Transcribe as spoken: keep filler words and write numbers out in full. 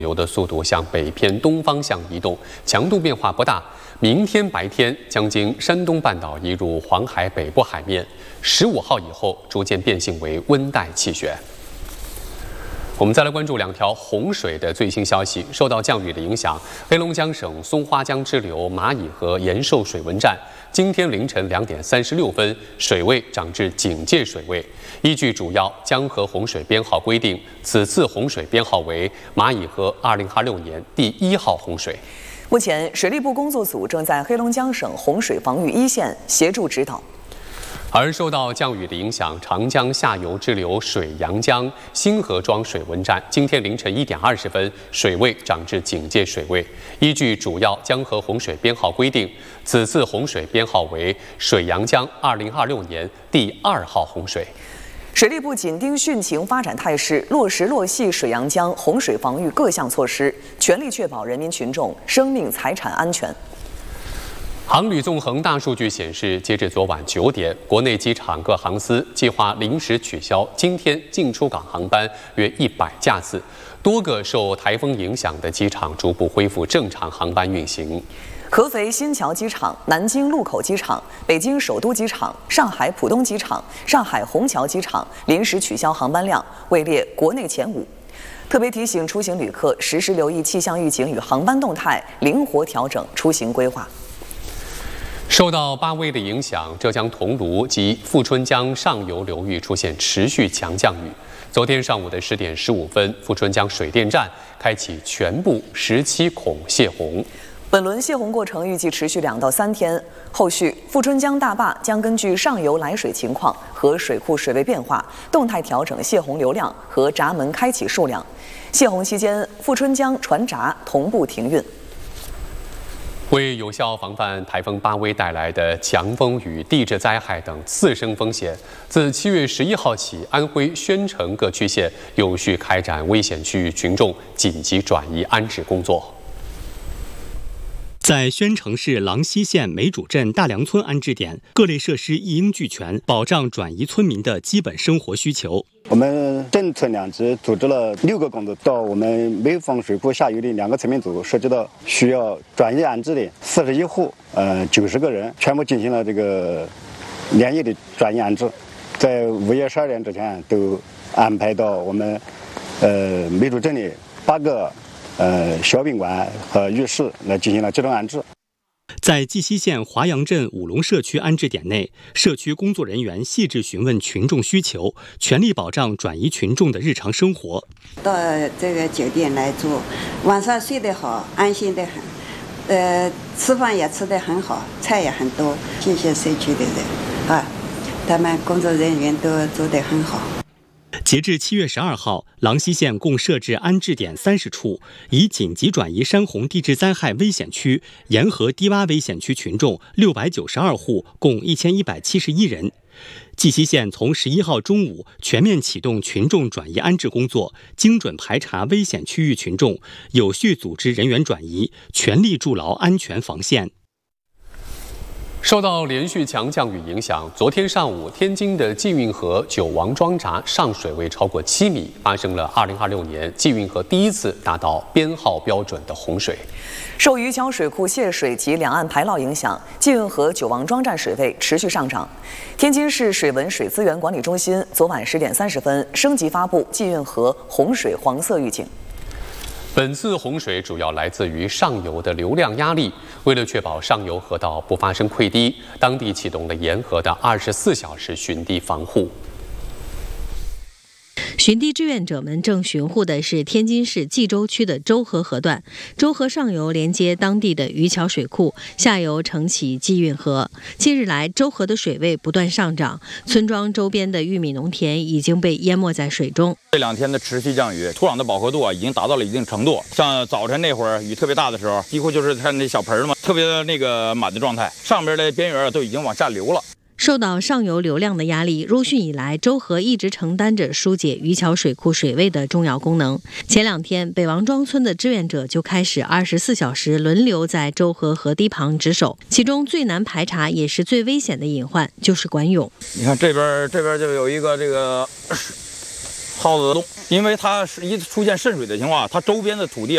流的速度向北偏东方向移动，强度变化不大。明天白天将经山东半岛移入黄海北部海面，十五号以后逐渐变性为温带气旋。我们再来关注两条洪水的最新消息。受到降雨的影响，黑龙江省松花江支流蚂蚁河延寿水文站今天凌晨两点三十六分，水位涨至警戒水位。依据主要江河洪水编号规定，此次洪水编号为蚂蚁河二零二六年第一号洪水。 目前，水利部工作组正在黑龙江省洪水防御一线协助指导。 而受到降雨的影响，长江下游支流水阳江新河庄水文站今天凌晨一点二十分，水位涨至警戒水位。依据主要江河洪水编号规定，此次洪水编号为水阳江二零二六年第二号洪水。 水利部紧盯汛情发展态势，落实落细水阳江洪水防御各项措施，全力确保人民群众生命财产安全。 航旅纵横大数据显示，截至昨晚九点，国内机场各航司计划临时取消今天进出港航班约一百架次，多个受台风影响的机场逐步恢复正常航班运行。 合肥新桥机场、南京禄口机场、北京首都机场、上海浦东机场、上海虹桥机场临时取消航班量位列国内前五。特别提醒出行旅客实时留意气象预警与航班动态，灵活调整出行规划。 受到八威的影响，浙江桐庐及富春江上游流域出现持续强降雨。昨天上午的十点十五分，富春江水电站开启全部十七孔泄洪。 本轮泄洪过程预计持续两到三天，后续富春江大坝将根据上游来水情况和水库水位变化，动态调整泄洪流量和闸门开启数量。泄洪期间，富春江船闸同步停运。 为有效防范台风八威带来的强风与地质灾害等次生风险，自七月十一号起，安徽宣城各区县有序开展危险区域群众紧急转移安置工作。 在宣城市郎溪县梅主镇大梁村安置点，各类设施一应俱全，保障转移村民的基本生活需求。 我们镇村两支组织了六个工作，到我们梅坊水库下游的两个村民组，涉及到需要转移安置的四十一户，呃，九十个人，全部进行了这个连夜的转移安置，在午夜十二点之前都安排到我们呃梅主镇的八个呃小宾馆和浴室来进行了集中安置。 在绩溪县华阳镇五龙社区安置点内，社区工作人员细致询问群众需求，全力保障转移群众的日常生活。 到这个酒店来住，晚上睡得好，安心得很，呃，吃饭也吃得很好，菜也很多。谢谢社区的人啊，他们工作人员都做得很好。 截至七月十二号，郎溪县共设置安置点三十处，已紧急转移山洪地质灾害危险区、沿河低洼危险区群众六百九十二户，共一千一百七十一人。绩溪县从十一号中午全面启动群众转移安置工作，精准排查危险区域群众，有序组织人员转移，全力筑牢安全防线。 受到连续强降雨影响，昨天上午天津的济运河九王庄闸上水位超过七米，发生了二零二六年济运河第一次达到编号标准的洪水。 受余桥水库泄水及两岸排涝影响，济运河九王庄站水位持续上涨。天津市水文水资源管理中心昨晚十点三十分升级发布济运河洪水黄色预警。 本次洪水主要来自于上游的流量压力，为了确保上游河道不发生溃堤，当地启动了沿河的二十四小时巡堤防护。 巡堤志愿者们正巡护的是天津市蓟州区的周河河段，周河上游连接当地的余桥水库，下游承起济运河。近日来，周河的水位不断上涨，村庄周边的玉米农田已经被淹没在水中。 这两天的持续降雨，土壤的饱和度啊已经达到了一定程度。像早晨那会儿雨特别大的时候，几乎就是看那小盆嘛，特别的那个满的状态，上边的边缘都已经往下流了。 受到上游流量的压力，入汛以来，周河一直承担着疏解余桥水库水位的重要功能。前两天，北王庄村的志愿者就开始二十四小时轮流在周河河堤旁值守，其中最难排查也是最危险的隐患就是管涌。 你看这边，这边就有一个这个耗子洞，因为它是一出现渗水的情况，它周边的土地